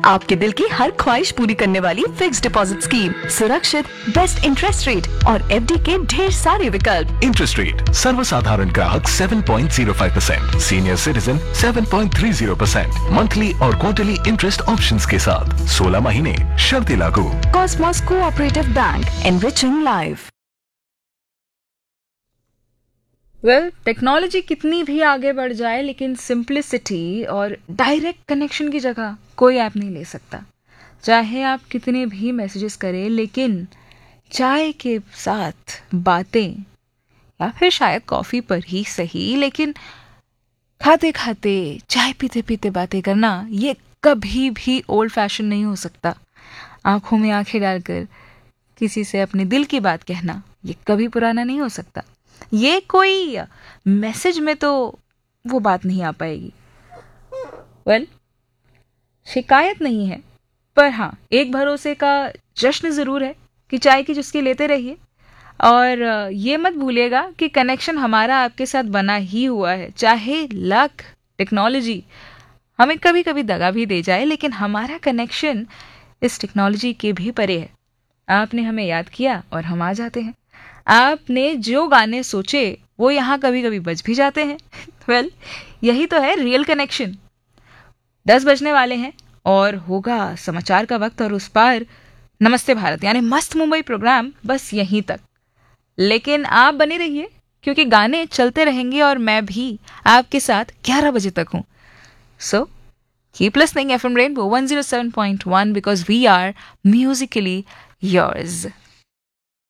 आपके दिल की हर ख्वाहिश पूरी करने वाली फिक्स्ड डिपॉजिट स्कीम, सुरक्षित, बेस्ट इंटरेस्ट रेट और एफडी के ढेर सारे विकल्प। इंटरेस्ट रेट सर्वसाधारण ग्राहक 7.05%, सीनियर सिटीजन 7.30%, मंथली और क्वार्टरली इंटरेस्ट ऑप्शंस के साथ 16 महीने, शर्तें लागू। Cosmos cooperative bank, enriching life. Technology कितनी भी आगे बढ़ जाए, लेकिन सिंप्लिसिटी और डायरेक्ट कनेक्शन की जगह कोई ऐप नहीं ले सकता। चाहे आप कितने भी मैसेजेस करें, लेकिन चाय के साथ बातें, या फिर शायद कॉफ़ी पर ही सही, लेकिन खाते खाते, चाय पीते पीते बातें करना, ये कभी भी ओल्ड फैशन नहीं हो सकता। आंखों में आंखें डालकर किसी से अपने दिल की बात कहना, ये कभी पुराना नहीं हो सकता। ये कोई मैसेज में तो वो बात नहीं आ पाएगी। शिकायत नहीं है, पर हाँ, एक भरोसे का जश्न ज़रूर है कि चाय की चुस्की लेते रहिए। और ये मत भूलिएगा कि कनेक्शन हमारा आपके साथ बना ही हुआ है। चाहे लक, टेक्नोलॉजी हमें कभी कभी दगा भी दे जाए, लेकिन हमारा कनेक्शन इस टेक्नोलॉजी के भी परे है। आपने हमें याद किया और हम आ जाते हैं। आपने जो गाने सोचे वो यहाँ कभी कभी बज भी जाते हैं। यही तो है रियल कनेक्शन। 10 बजने वाले हैं और होगा समाचार का वक्त, और उस पार नमस्ते भारत यानी मस्त मुंबई प्रोग्राम बस यहीं तक। लेकिन आप बने रहिए, क्योंकि गाने चलते रहेंगे और मैं भी आपके साथ 11 बजे तक हूँ। So keep listening FM Rainbow 107.1 because we are musically yours.